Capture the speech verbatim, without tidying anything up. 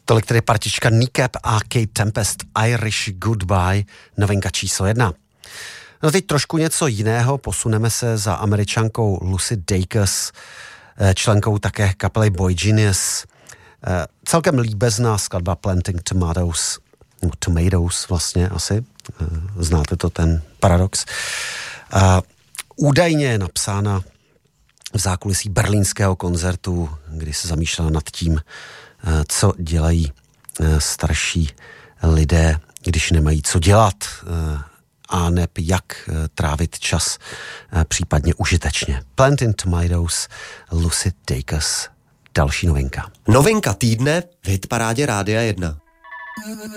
Tolik tedy partička Kneecap a Kate Tempest, Irish Goodbye, novinka číslo jedna. No teď trošku něco jiného, posuneme se za Američankou Lucy Dacus, členkou také kapely Boy Genius. Celkem líbezná skladba Planting Tomatoes, no Tomatoes vlastně asi, znáte to, ten paradox. Údajně je napsána v zákulisí berlínského koncertu, kdy se zamýšlela nad tím, co dělají starší lidé, když nemají co dělat, a neb jak trávit čas případně užitečně. Planting Tomatoes, Lucy Dacus, další novinka. Novinka týdne v hitparádě Rádia jedna.